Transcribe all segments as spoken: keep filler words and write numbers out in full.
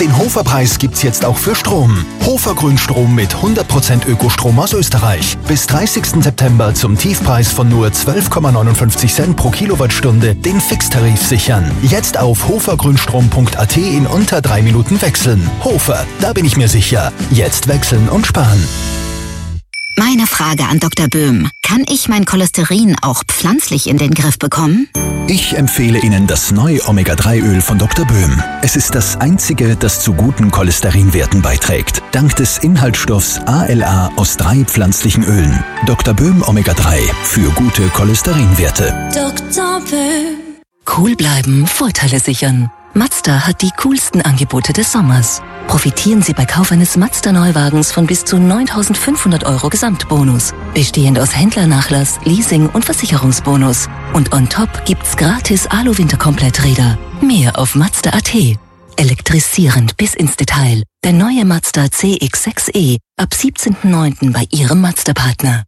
Den Hofer-Preis gibt's jetzt auch für Strom. Hofer Grünstrom mit hundert Prozent Ökostrom aus Österreich. Bis dreißigsten September zum Tiefpreis von nur zwölf Komma neunundfünfzig Cent pro Kilowattstunde den Fixtarif sichern. Jetzt auf hofergrünstrom punkt a t in unter drei Minuten wechseln. Hofer, da bin ich mir sicher. Jetzt wechseln und sparen. Meine Frage an Doktor Böhm. Kann ich mein Cholesterin auch pflanzlich in den Griff bekommen? Ich empfehle Ihnen das neue Omega drei Öl von Doktor Böhm. Es ist das einzige, das zu guten Cholesterinwerten beiträgt. Dank des Inhaltsstoffs A L A aus drei pflanzlichen Ölen. Doktor Böhm Omega drei für gute Cholesterinwerte. Doktor Böhm. Cool bleiben, Vorteile sichern. Mazda hat die coolsten Angebote des Sommers. Profitieren Sie bei Kauf eines Mazda-Neuwagens von bis zu neuntausendfünfhundert Euro Gesamtbonus, bestehend aus Händlernachlass, Leasing und Versicherungsbonus. Und on top gibt's gratis Alu-Winterkompletträder. Mehr auf Mazda punkt a t. Elektrisierend bis ins Detail. Der neue Mazda C X sechs e ab siebzehnten neunten bei Ihrem Mazda-Partner.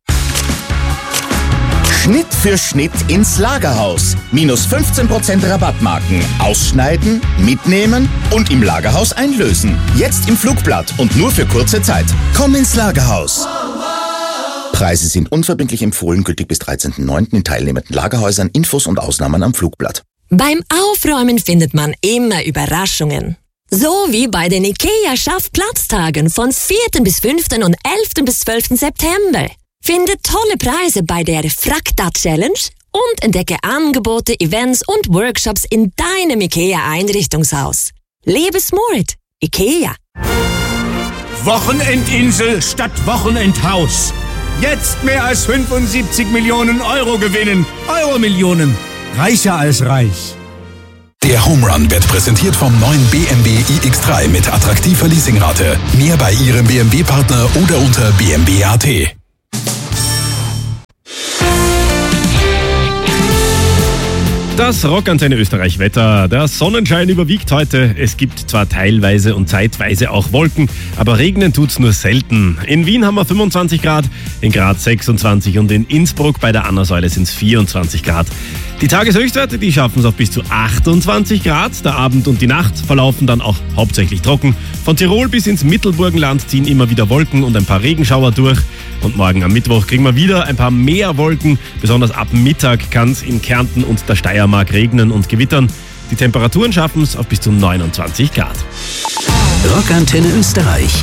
Schnitt für Schnitt ins Lagerhaus. Minus fünfzehn Prozent Rabattmarken. Ausschneiden, mitnehmen und im Lagerhaus einlösen. Jetzt im Flugblatt und nur für kurze Zeit. Komm ins Lagerhaus. Preise sind unverbindlich empfohlen, gültig bis dreizehnten neunten in teilnehmenden Lagerhäusern. Infos und Ausnahmen am Flugblatt. Beim Aufräumen findet man immer Überraschungen. So wie bei den IKEA Schaffplatztagen von vierten bis fünften und elften bis zwölften September. Finde tolle Preise bei der Frakta Challenge und entdecke Angebote, Events und Workshops in deinem IKEA-Einrichtungshaus. Lebe smart. IKEA. Wochenendinsel statt Wochenendhaus. Jetzt mehr als fünfundsiebzig Millionen Euro gewinnen. Euro-Millionen. Reicher als reich. Der Home Run wird präsentiert vom neuen B M W i X drei mit attraktiver Leasingrate. Mehr bei Ihrem B M W-Partner oder unter b m w punkt a t. Das Rockantenne Österreich Wetter. Der Sonnenschein überwiegt heute. Es gibt zwar teilweise und zeitweise auch Wolken, aber regnen tut's nur selten. In Wien haben wir fünfundzwanzig Grad, in Graz sechsundzwanzig und in Innsbruck bei der Annasäule sind's vierundzwanzig Grad. Die Tageshöchstwerte, die schaffen es auf bis zu achtundzwanzig Grad. Der Abend und die Nacht verlaufen dann auch hauptsächlich trocken. Von Tirol bis ins Mittelburgenland ziehen immer wieder Wolken und ein paar Regenschauer durch. Und morgen am Mittwoch kriegen wir wieder ein paar mehr Wolken. Besonders ab Mittag kann es in Kärnten und der Steiermark regnen und gewittern. Die Temperaturen schaffen es auf bis zu neunundzwanzig Grad. Rockantenne Österreich.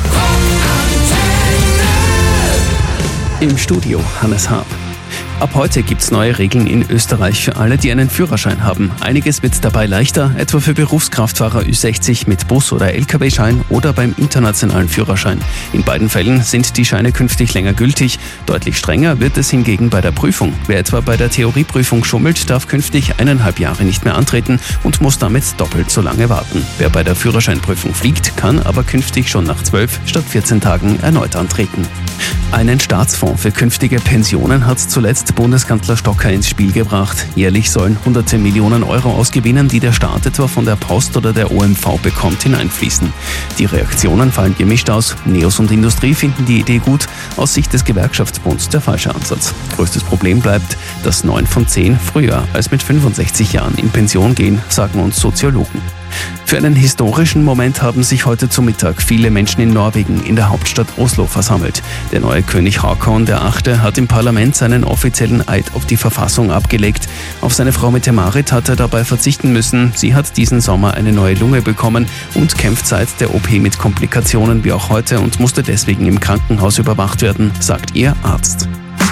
Im Studio Hannes Haab. Ab heute gibt's neue Regeln in Österreich für alle, die einen Führerschein haben. Einiges wird dabei leichter, etwa für Berufskraftfahrer Ü sechzig mit Bus- oder L K W-Schein oder beim internationalen Führerschein. In beiden Fällen sind die Scheine künftig länger gültig. Deutlich strenger wird es hingegen bei der Prüfung. Wer etwa bei der Theorieprüfung schummelt, darf künftig eineinhalb Jahre nicht mehr antreten und muss damit doppelt so lange warten. Wer bei der Führerscheinprüfung fliegt, kann aber künftig schon nach zwölf statt vierzehn Tagen erneut antreten. Einen Staatsfonds für künftige Pensionen hat zuletzt Bundeskanzler Stocker ins Spiel gebracht. Jährlich sollen hunderte Millionen Euro aus Gewinnen, die der Staat etwa von der Post oder der O M V bekommt, hineinfließen. Die Reaktionen fallen gemischt aus. Neos und Industrie finden die Idee gut, aus Sicht des Gewerkschaftsbunds der falsche Ansatz. Größtes Problem bleibt, dass neun von zehn früher als mit fünfundsechzig Jahren in Pension gehen, sagen uns Soziologen. Für einen historischen Moment haben sich heute zu Mittag viele Menschen in Norwegen in der Hauptstadt Oslo versammelt. Der neue König Haakon der Achte hat im Parlament seinen offiziellen Eid auf die Verfassung abgelegt. Auf seine Frau Mette-Marit hat er dabei verzichten müssen. Sie hat diesen Sommer eine neue Lunge bekommen und kämpft seit der O P mit Komplikationen wie auch heute und musste deswegen im Krankenhaus überwacht werden, sagt ihr Arzt.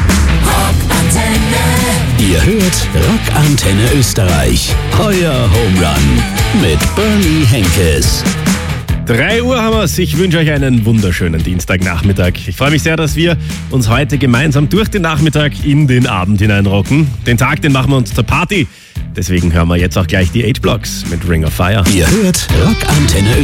Ihr hört Rockantenne Österreich. Euer Home Run mit Bernie Henkes. drei Uhr haben wir's. Ich wünsche euch einen wunderschönen Dienstagnachmittag. Ich freue mich sehr, dass wir uns heute gemeinsam durch den Nachmittag in den Abend hineinrocken. Den Tag, den machen wir uns zur Party. Deswegen hören wir jetzt auch gleich die H-Blocks mit Ring of Fire. Ihr hört Rockantenne